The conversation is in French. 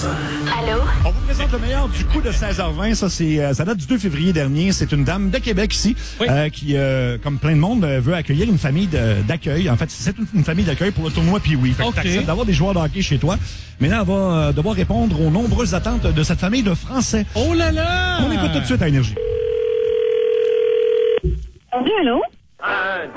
Allô? On vous présente le meilleur du coup de 16h20. Ça date du 2 février dernier. C'est une dame de Québec ici qui, comme plein de monde, veut accueillir une famille d'accueil. En fait, c'est une famille d'accueil pour le tournoi Pee-Wee. Fait que t'acceptes d'avoir des joueurs de hockey chez toi. Maintenant, elle va devoir répondre aux nombreuses attentes de cette famille de Français. Oh là là! On écoute tout de suite à Énergie. Bonjour, allô?